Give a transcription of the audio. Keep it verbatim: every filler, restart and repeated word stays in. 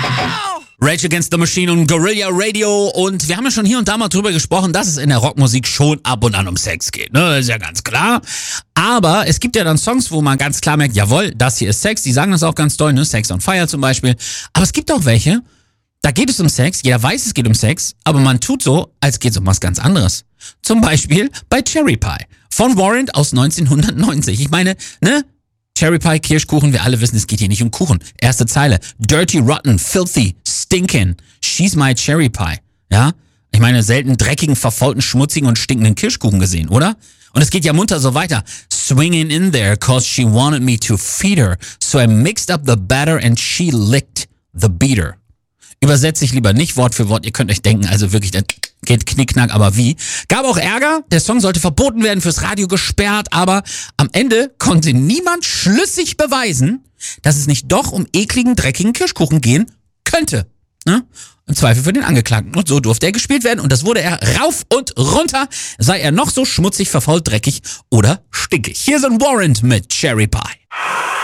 Rage Against the Machine und Guerilla Radio, und wir haben ja schon hier und da mal drüber gesprochen, dass es in der Rockmusik schon ab und an um Sex geht, ne, ist ja ganz klar. Aber es gibt ja dann Songs, wo man ganz klar merkt, jawohl, das hier ist Sex, die sagen das auch ganz doll, ne, Sex on Fire zum Beispiel. Aber es gibt auch welche, da geht es um Sex, jeder weiß, es geht um Sex, aber man tut so, als geht es um was ganz anderes. Zum Beispiel bei Cherry Pie von Warrant aus neunzehnhundertneunzig. Ich meine, ne, Cherry Pie, Kirschkuchen, wir alle wissen, es geht hier nicht um Kuchen. Erste Zeile, dirty, rotten, filthy, stinking, she's my Cherry Pie. Ja, ich meine, selten dreckigen, verfaulten, schmutzigen und stinkenden Kirschkuchen gesehen, oder? Und es geht ja munter so weiter. Swinging in there, cause she wanted me to feed her, so I mixed up the batter and she licked the beater. Übersetze ich lieber nicht Wort für Wort, ihr könnt euch denken, also wirklich, das geht knickknack, aber wie. Gab auch Ärger, der Song sollte verboten werden, fürs Radio gesperrt, aber am Ende konnte niemand schlüssig beweisen, dass es nicht doch um ekligen, dreckigen Kirschkuchen gehen könnte. Ne? Im Zweifel für den Angeklagten. Und so durfte er gespielt werden, und das wurde er rauf und runter, sei er noch so schmutzig, verfault, dreckig oder stinkig. Hier sind Warrant mit Cherry Pie.